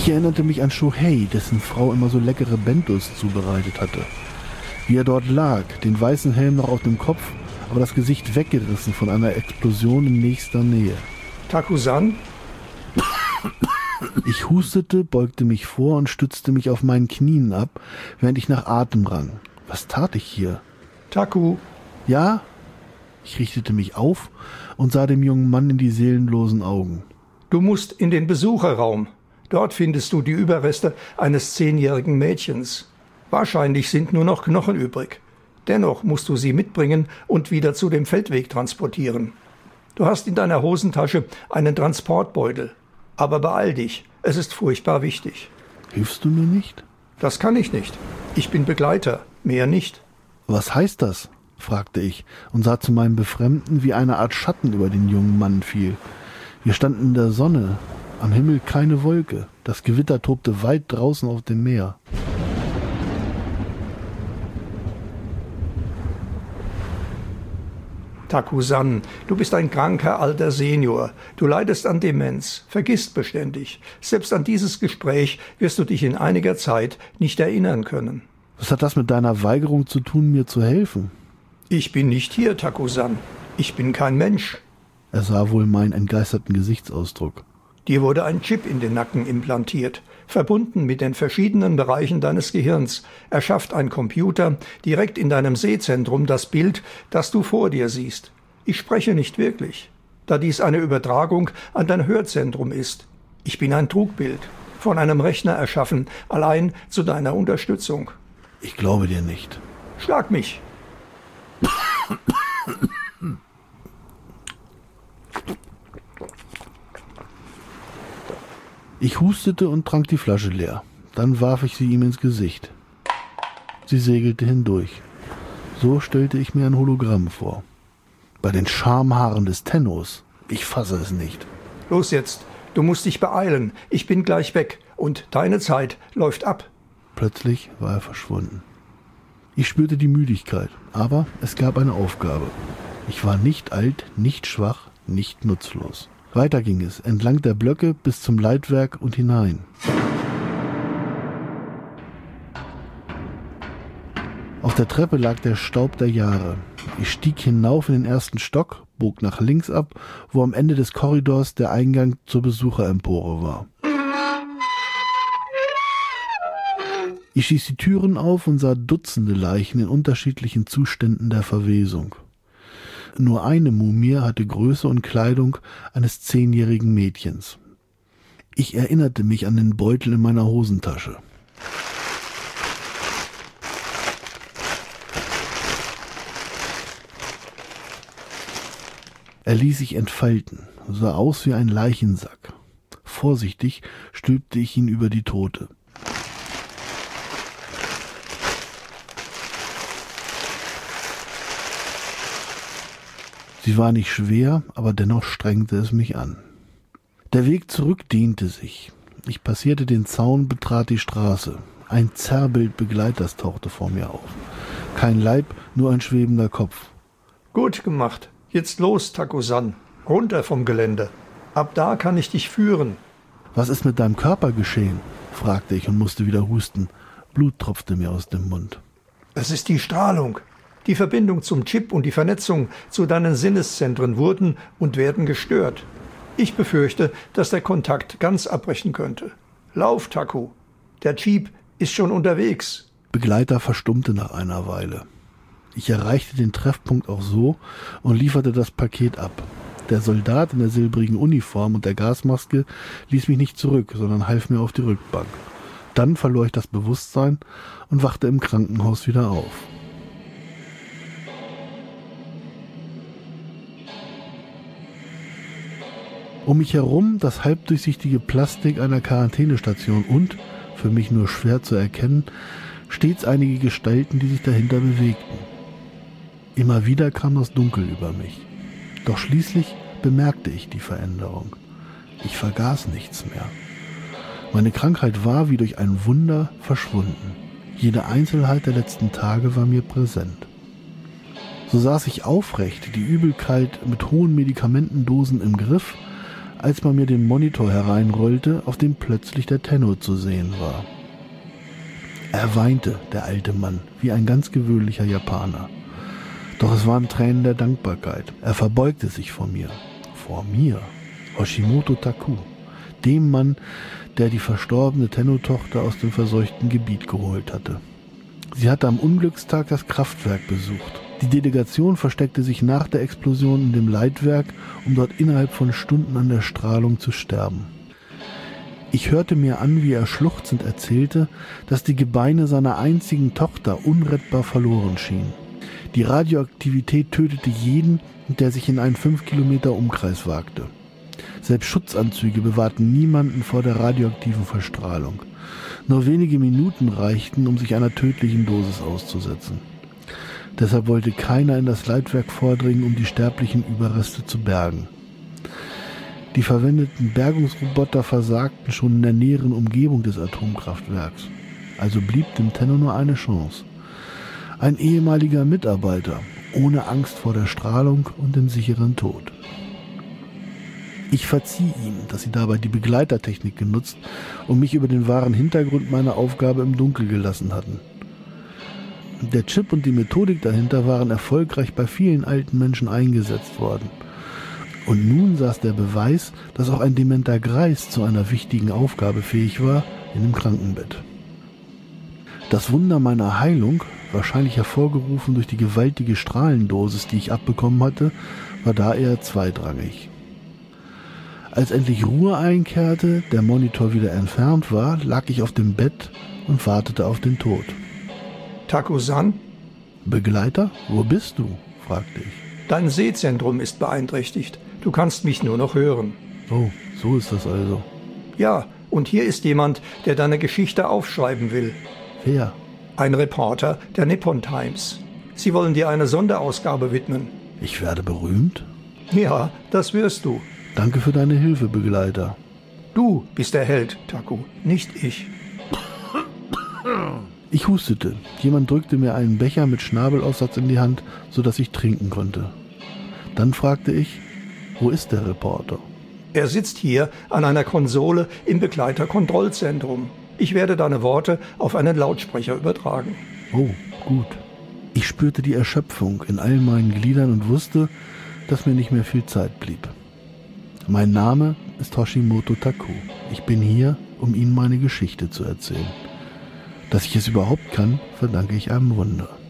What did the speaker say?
Ich erinnerte mich an Shohei, dessen Frau immer so leckere Bentos zubereitet hatte. Wie er dort lag, den weißen Helm noch auf dem Kopf, aber das Gesicht weggerissen von einer Explosion in nächster Nähe. Taku-san? Ich hustete, beugte mich vor und stützte mich auf meinen Knien ab, während ich nach Atem rang. Was tat ich hier? Taku? Ja? Ich richtete mich auf und sah dem jungen Mann in die seelenlosen Augen. Du musst in den Besucherraum. Dort findest du die Überreste eines 10-jährigen Mädchens. Wahrscheinlich sind nur noch Knochen übrig. Dennoch musst du sie mitbringen und wieder zu dem Feldweg transportieren. Du hast in deiner Hosentasche einen Transportbeutel. Aber beeil dich, es ist furchtbar wichtig. Hilfst du mir nicht? Das kann ich nicht. Ich bin Begleiter, mehr nicht. Was heißt das? Fragte ich und sah zu meinem Befremden, wie eine Art Schatten über den jungen Mann fiel. Wir standen in der Sonne, am Himmel keine Wolke. Das Gewitter tobte weit draußen auf dem Meer. Taku-san, du bist ein kranker alter Senior. Du leidest an Demenz, vergisst beständig. Selbst an dieses Gespräch wirst du dich in einiger Zeit nicht erinnern können. Was hat das mit deiner Weigerung zu tun, mir zu helfen? Ich bin nicht hier, Taku-san. Ich bin kein Mensch. Er sah wohl meinen entgeisterten Gesichtsausdruck. Dir wurde ein Chip in den Nacken implantiert. Verbunden mit den verschiedenen Bereichen deines Gehirns erschafft ein Computer direkt in deinem Sehzentrum das Bild, das du vor dir siehst. Ich spreche nicht wirklich, da dies eine Übertragung an dein Hörzentrum ist. Ich bin ein Trugbild, von einem Rechner erschaffen, allein zu deiner Unterstützung. Ich glaube dir nicht. Schlag mich! Ich hustete und trank die Flasche leer. Dann warf ich sie ihm ins Gesicht. Sie segelte hindurch. So stellte ich mir ein Hologramm vor. Bei den Schamhaaren des Tennos. Ich fasse es nicht. Los jetzt, du musst dich beeilen. Ich bin gleich weg und deine Zeit läuft ab. Plötzlich war er verschwunden. Ich spürte die Müdigkeit, aber es gab eine Aufgabe. Ich war nicht alt, nicht schwach, nicht nutzlos. Weiter ging es, entlang der Blöcke bis zum Leitwerk und hinein. Auf der Treppe lag der Staub der Jahre. Ich stieg hinauf in den ersten Stock, bog nach links ab, wo am Ende des Korridors der Eingang zur Besucherempore war. Ich stieß die Türen auf und sah Dutzende Leichen in unterschiedlichen Zuständen der Verwesung. Nur eine Mumie hatte Größe und Kleidung eines 10-jährigen Mädchens. Ich erinnerte mich an den Beutel in meiner Hosentasche. Er ließ sich entfalten, sah aus wie ein Leichensack. Vorsichtig stülpte ich ihn über die Tote. Sie war nicht schwer, aber dennoch strengte es mich an. Der Weg zurück dehnte sich. Ich passierte den Zaun, betrat die Straße. Ein Zerrbild Begleiters tauchte vor mir auf. Kein Leib, nur ein schwebender Kopf. Gut gemacht. Jetzt los, Taku-san. Runter vom Gelände. Ab da kann ich dich führen. Was ist mit deinem Körper geschehen? Fragte ich und musste wieder husten. Blut tropfte mir aus dem Mund. Es ist die Strahlung. Die Verbindung zum Chip und die Vernetzung zu deinen Sinneszentren wurden und werden gestört. Ich befürchte, dass der Kontakt ganz abbrechen könnte. Lauf, Taku. Der Chip ist schon unterwegs. Begleiter verstummte nach einer Weile. Ich erreichte den Treffpunkt auch so und lieferte das Paket ab. Der Soldat in der silbrigen Uniform und der Gasmaske ließ mich nicht zurück, sondern half mir auf die Rückbank. Dann verlor ich das Bewusstsein und wachte im Krankenhaus wieder auf. Um mich herum das halbdurchsichtige Plastik einer Quarantänestation und, für mich nur schwer zu erkennen, stets einige Gestalten, die sich dahinter bewegten. Immer wieder kam das Dunkel über mich. Doch schließlich bemerkte ich die Veränderung. Ich vergaß nichts mehr. Meine Krankheit war wie durch ein Wunder verschwunden. Jede Einzelheit der letzten Tage war mir präsent. So saß ich aufrecht, die Übelkeit mit hohen Medikamentendosen im Griff, als man mir den Monitor hereinrollte, auf dem plötzlich der Tenno zu sehen war. Er weinte, der alte Mann, wie ein ganz gewöhnlicher Japaner. Doch es waren Tränen der Dankbarkeit. Er verbeugte sich vor mir. Vor mir? Hoshimoto Taku, dem Mann, der die verstorbene Tenno-Tochter aus dem verseuchten Gebiet geholt hatte. Sie hatte am Unglückstag das Kraftwerk besucht. Die Delegation versteckte sich nach der Explosion in dem Leitwerk, um dort innerhalb von Stunden an der Strahlung zu sterben. Ich hörte mir an, wie er schluchzend erzählte, dass die Gebeine seiner einzigen Tochter unrettbar verloren schienen. Die Radioaktivität tötete jeden, der sich in einen 5 Kilometer Umkreis wagte. Selbst Schutzanzüge bewahrten niemanden vor der radioaktiven Verstrahlung. Nur wenige Minuten reichten, um sich einer tödlichen Dosis auszusetzen. Deshalb wollte keiner in das Leitwerk vordringen, um die sterblichen Überreste zu bergen. Die verwendeten Bergungsroboter versagten schon in der näheren Umgebung des Atomkraftwerks. Also blieb dem Tenno nur eine Chance. Ein ehemaliger Mitarbeiter, ohne Angst vor der Strahlung und dem sicheren Tod. Ich verzieh ihm, dass sie dabei die Begleitertechnik genutzt und mich über den wahren Hintergrund meiner Aufgabe im Dunkeln gelassen hatten. Der Chip und die Methodik dahinter waren erfolgreich bei vielen alten Menschen eingesetzt worden. Und nun saß der Beweis, dass auch ein dementer Greis zu einer wichtigen Aufgabe fähig war, in dem Krankenbett. Das Wunder meiner Heilung, wahrscheinlich hervorgerufen durch die gewaltige Strahlendosis, die ich abbekommen hatte, war da eher zweitrangig. Als endlich Ruhe einkehrte, der Monitor wieder entfernt war, lag ich auf dem Bett und wartete auf den Tod. Taku-san? Begleiter, wo bist du? Fragte ich. Dein Sehzentrum ist beeinträchtigt. Du kannst mich nur noch hören. Oh, so ist das also. Ja, und hier ist jemand, der deine Geschichte aufschreiben will. Wer? Ein Reporter der Nippon Times. Sie wollen dir eine Sonderausgabe widmen. Ich werde berühmt? Ja, das wirst du. Danke für deine Hilfe, Begleiter. Du bist der Held, Taku, nicht ich. Ich hustete. Jemand drückte mir einen Becher mit Schnabelaussatz in die Hand, sodass ich trinken konnte. Dann fragte ich, wo ist der Reporter? Er sitzt hier an einer Konsole im Begleiterkontrollzentrum. Ich werde deine Worte auf einen Lautsprecher übertragen. Oh, gut. Ich spürte die Erschöpfung in all meinen Gliedern und wusste, dass mir nicht mehr viel Zeit blieb. Mein Name ist Hoshimoto Taku. Ich bin hier, um Ihnen meine Geschichte zu erzählen. Dass ich es überhaupt kann, verdanke ich einem Wunder.